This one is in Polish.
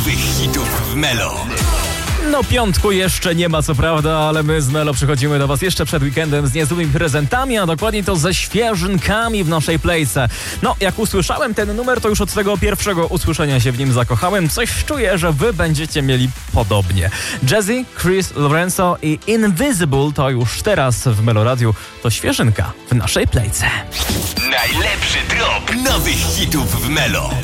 nowych hitów w Melo. No piątku jeszcze nie ma co prawda, ale my z Melo przychodzimy do was jeszcze przed weekendem z niezłymi prezentami, a dokładniej to ze świeżynkami w naszej playce. No, jak usłyszałem ten numer, to już od tego pierwszego usłyszenia się w nim zakochałem. Coś czuję, że wy będziecie mieli podobnie. Jazzy, Chris Lorenzo i Invisible to już teraz w Melo Radiu. To świeżynka w naszej playce. Najlepszy drop nowych hitów w Melo.